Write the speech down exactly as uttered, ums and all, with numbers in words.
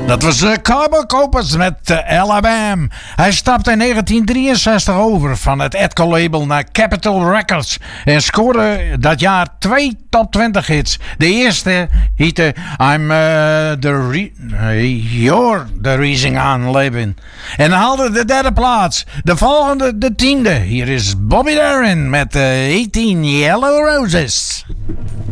Dat was uh, Cowboy Copas met uh, Alabama. Hij stapte in negentien drieënzestig over van het Atco-label naar Capitol Records en scoorde dat jaar twee top twintig hits. De eerste heette I'm uh, the re- uh, You're the Reason I'm Living en haalde de derde plaats. De volgende de tiende. Hier is Bobby Darin met uh, achttien Yellow Roses.